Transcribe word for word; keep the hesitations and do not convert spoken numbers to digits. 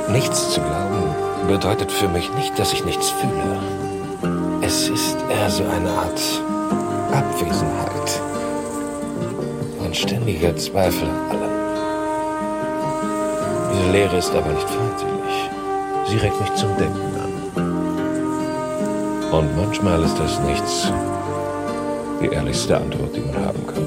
Nichts zu glauben bedeutet für mich nicht, dass ich nichts fühle. Es ist eher so eine Art Abwesenheit. Ein ständiger Zweifel an allem. Diese Leere ist aber nicht feindselig. Sie regt mich zum Denken an. Und manchmal ist das Nichts die ehrlichste Antwort, die man haben kann.